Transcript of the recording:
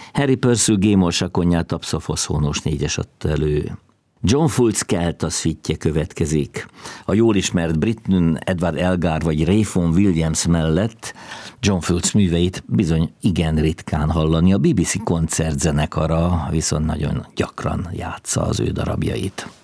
Harry Purcell G-moll konyát abszafoszónos 4-es adta elő. John Fultz Kelta szüitje következik. A jól ismert Britten, Edward Elgar vagy Ray Vaughan Williams mellett John Fultz műveit bizony igen ritkán hallani. A BBC koncertzenekara viszont nagyon gyakran játsza az ő darabjait.